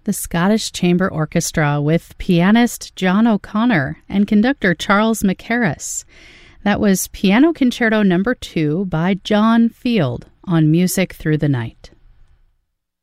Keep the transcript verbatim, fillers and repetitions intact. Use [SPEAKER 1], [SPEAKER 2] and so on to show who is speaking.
[SPEAKER 1] the Scottish Chamber Orchestra with pianist John O'Connor and conductor Charles Mackerras. That was Piano Concerto Number two by John Field on Music Through the Night.